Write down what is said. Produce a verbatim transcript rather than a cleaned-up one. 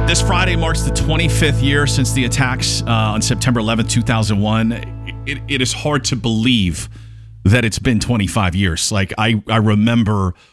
This Friday marks the twenty-fifth year since the attacks uh, on September eleventh, two thousand one. It, it is hard to believe that it's been twenty-five years. Like, I, I remember